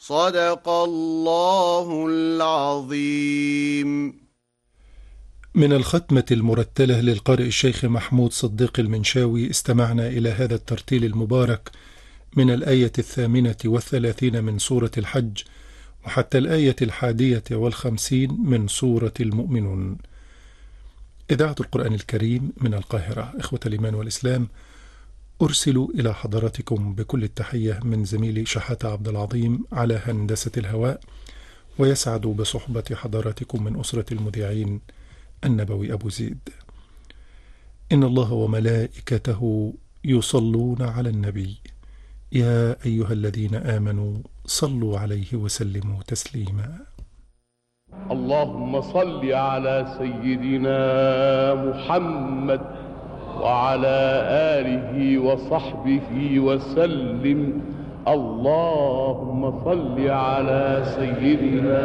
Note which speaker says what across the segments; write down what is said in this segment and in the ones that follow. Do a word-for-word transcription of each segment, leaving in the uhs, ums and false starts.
Speaker 1: صدق الله العظيم.
Speaker 2: من الختمة المرتلة للقارئ الشيخ محمود صديق المنشاوي استمعنا إلى هذا الترتيل المبارك من الآية الثامنة والثلاثين من سورة الحج وحتى الآية الحادية والخمسين من سورة المؤمنون. إذاعة القرآن الكريم من القاهرة. إخوة الإيمان والإسلام، أرسل إلى حضراتكم بكل التحية من زميلي شحاتة عبد العظيم على هندسة الهواء، ويسعد بصحبة حضراتكم من أسرة المذيعين النبوي أبو زيد. إن الله وملائكته يصلون على النبي يا أيها الذين آمنوا صلوا عليه وسلموا تسليما.
Speaker 3: اللهم صل على سيدنا محمد وعلى آله وصحبه وسلم. اللهم صل على سيدنا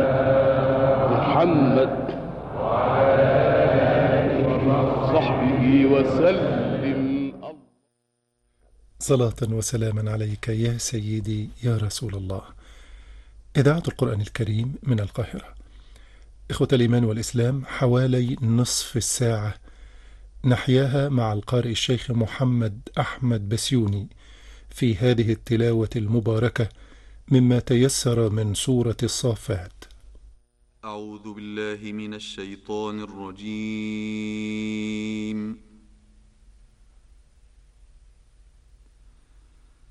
Speaker 3: محمد وعلى آله وصحبه وسلم.
Speaker 2: صلاة وسلاما عليك يا سيدي يا رسول الله. إذاعة القرآن الكريم من القاهرة. إخوة الإيمان والإسلام، حوالي نصف الساعة نحياها مع القارئ الشيخ محمد أحمد بسيوني في هذه التلاوة المباركة مما تيسر من سورة الصافات.
Speaker 4: أعوذ بالله من الشيطان الرجيم.